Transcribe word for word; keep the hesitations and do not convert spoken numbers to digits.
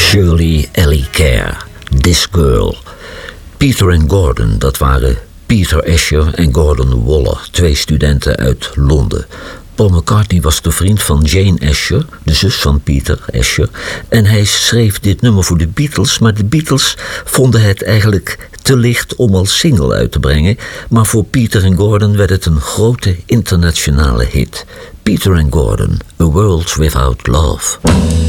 Shirley Ellie Kerr, This Girl. Peter en Gordon, dat waren Peter Asher en Gordon Waller, twee studenten uit Londen. Paul McCartney was de vriend van Jane Asher, de zus van Peter Asher, en hij schreef dit nummer voor de Beatles, maar de Beatles vonden het eigenlijk te licht om als single uit te brengen, maar voor Peter en Gordon werd het een grote internationale hit. Peter and Gordon, A World Without Love.